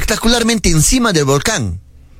espectacularmente encima del volcán.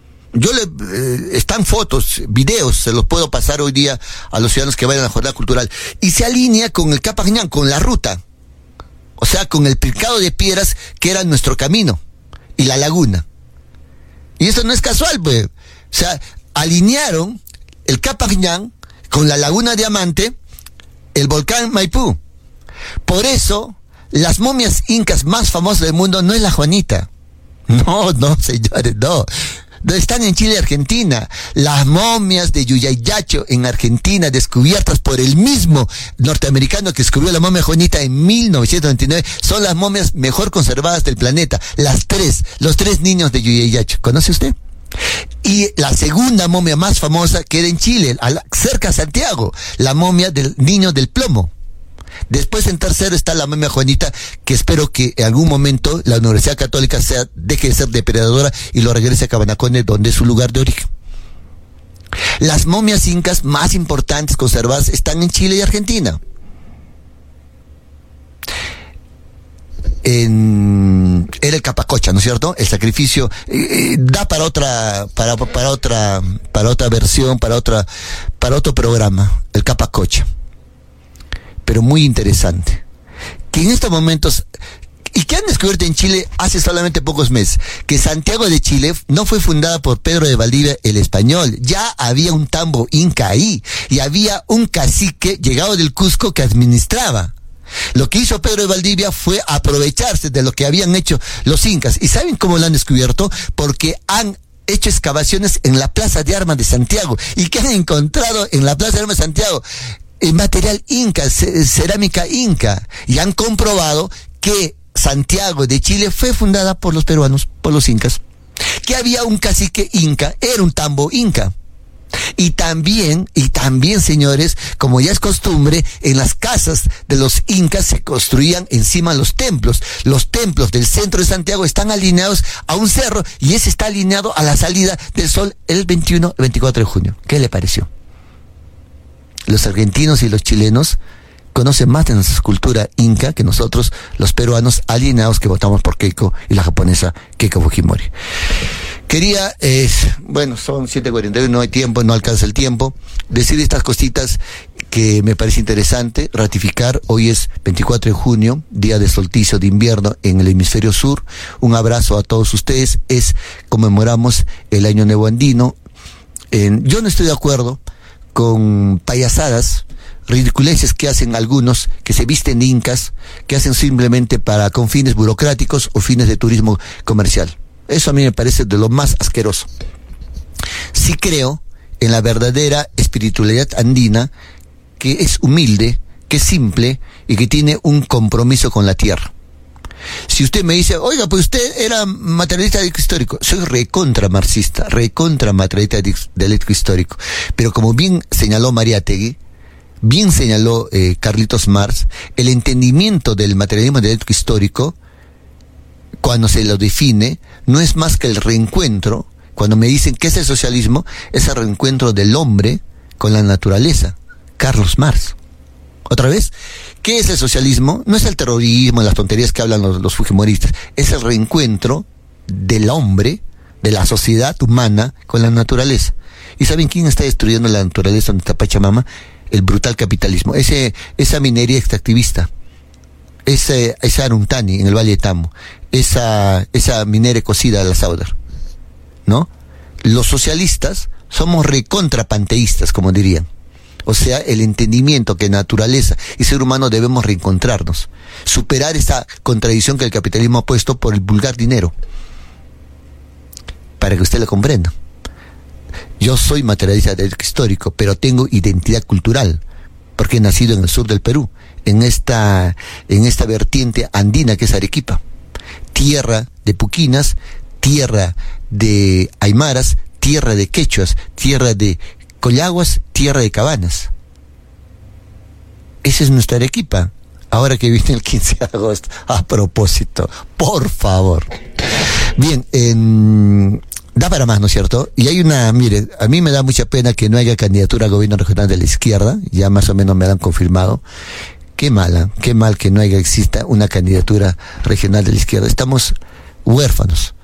Están fotos, videos, se los puedo pasar hoy día a los ciudadanos que vayan a la jornada cultural. Y se alinea con el Capañán, con la ruta. O sea, con el picado de piedras que era nuestro camino. Y la laguna. Y eso no es casual, pues. O sea, alinearon el Capañán con la laguna Diamante, el volcán Maipú. Por eso, las momias incas más famosas del mundo no es la Juanita. No, señores, no. Están en Chile y Argentina. Las momias de Yuyayacho en Argentina, descubiertas por el mismo norteamericano que descubrió la momia Juanita en 1929, son las momias mejor conservadas del planeta. Los tres niños de Yuyayacho. ¿Conoce usted? Y la segunda momia más famosa queda en Chile, cerca de Santiago, la momia del niño del plomo. Después, en tercero, está la momia Juanita, que espero que en algún momento la Universidad Católica deje de ser depredadora y lo regrese a Cabanacone, donde es su lugar de origen. Las momias incas más importantes conservadas están en Chile y Argentina. Era el Capacocha, ¿no es cierto? El sacrificio da para otra versión, para otro programa, el Capacocha. Pero muy interesante, que en estos momentos, y que han descubierto en Chile hace solamente pocos meses, que Santiago de Chile no fue fundada por Pedro de Valdivia el español. Ya había un tambo inca ahí, y había un cacique llegado del Cusco que administraba. Lo que hizo Pedro de Valdivia fue aprovecharse de lo que habían hecho los incas. ¿Y saben cómo lo han descubierto? Porque han hecho excavaciones en la Plaza de Armas de Santiago. ¿Y qué han encontrado en la Plaza de Armas de Santiago? Material inca, cerámica inca, y han comprobado que Santiago de Chile fue fundada por los peruanos, por los incas, que había un cacique inca, era un tambo inca. Y también, señores, como ya es costumbre, en las casas de los incas se construían encima los templos. Los templos del centro de Santiago están alineados a un cerro, y ese está alineado a la salida del sol el 24 de junio. ¿Qué le pareció? Los argentinos y los chilenos conocen más de nuestra cultura inca que nosotros, los peruanos alineados que votamos por Keiko y la japonesa Keiko Fujimori. Quería, son 7:41, no hay tiempo, no alcanza el tiempo, decir estas cositas que me parece interesante, ratificar. Hoy es 24 de junio, día de solsticio de invierno en el hemisferio sur. Un abrazo a todos ustedes. Conmemoramos el Año Nuevo Andino. Yo no estoy de acuerdo con payasadas, ridiculeces que hacen algunos, que se visten de incas, que hacen simplemente con fines burocráticos o fines de turismo comercial. Eso a mí me parece de lo más asqueroso. Sí creo en la verdadera espiritualidad andina, que es humilde, que es simple y que tiene un compromiso con la tierra. Si usted me dice, oiga, pues usted era materialista dialéctico histórico, soy recontra marxista, recontra materialista dialéctico histórico. Pero como bien señaló Mariátegui, bien señaló Carlitos Marx, el entendimiento del materialismo dialéctico histórico, cuando se lo define, no es más que el reencuentro. Cuando me dicen qué es el socialismo, es el reencuentro del hombre con la naturaleza. Carlos Marx. Otra vez, ¿qué es el socialismo? No es el terrorismo, las tonterías que hablan los fujimoristas. Es el reencuentro del hombre, de la sociedad humana con la naturaleza. ¿Y saben quién está destruyendo la naturaleza donde está Pachamama? El brutal capitalismo. Esa minería extractivista. Ese Aruntani en el Valle de Tambo. Esa minera cocida de la Saudar. ¿No? Los socialistas somos recontrapanteístas, como dirían. O sea, el entendimiento que naturaleza y ser humano debemos reencontrarnos. Superar esa contradicción que el capitalismo ha puesto por el vulgar dinero. Para que usted lo comprenda. Yo soy materialista histórico, pero tengo identidad cultural, porque he nacido en el sur del Perú, en esta vertiente andina que es Arequipa. Tierra de puquinas, tierra de aymaras, tierra de quechuas, tierra de collaguas, tierra de cabanas. Esa es nuestra Arequipa. Ahora que viene el 15 de agosto. A propósito, por favor. Bien, da para más, ¿no es cierto? Y hay mire, a mí me da mucha pena que no haya candidatura a gobierno regional de la izquierda. Ya más o menos me la han confirmado. Qué mal que no exista una candidatura regional de la izquierda. Estamos huérfanos.